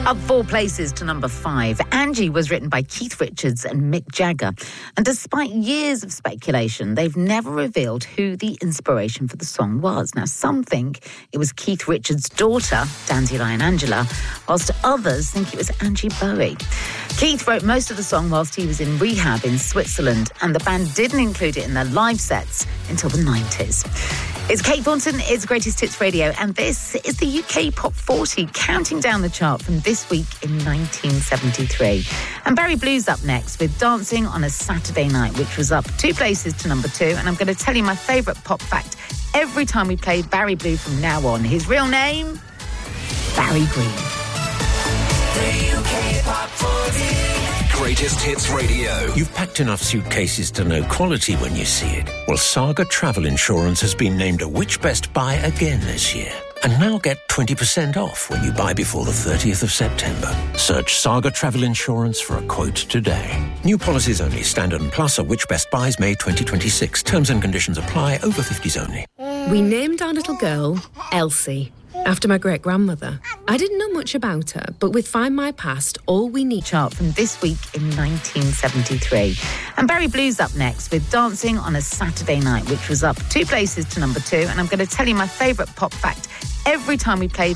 Up 4 places to number 5. Angie was written by Keith Richards and Mick Jagger. And despite years of speculation, they've never revealed who the inspiration for the song was. Now, some think it was Keith Richards' daughter, Dandelion Angela, whilst others think it was Angie Bowie. Keith wrote most of the song whilst he was in rehab in Switzerland, and the band didn't include it in their live sets until the 90s. It's Kate Thornton, it's Greatest Hits Radio, and this is the UK Pop 40, counting down the chart from this week in 1973. And Barry Blue's up next with Dancing on a Saturday Night, which was up 2 places to number 2. And I'm going to tell you my favourite pop fact every time we play Barry Blue from now on. His real name, Barry Green. The UK Pop 40. Greatest Hits Radio. You've packed enough suitcases to know quality when you see it. Well, Saga Travel Insurance has been named a Which Best Buy again this year. And now get 20% off when you buy before the 30th of September. Search Saga Travel Insurance for a quote today. New policies only. Standard and Plus are Which Best Buys May 2026. Terms and conditions apply. Over 50s only. We named our little girl Elsie, after my great-grandmother. I didn't know much about her, but with Find My Past, all we need... Chart from this week in 1973. And Barry Blue's up next with Dancing on a Saturday Night, which was up 2 places to number 2. And I'm going to tell you my favourite pop fact every time we play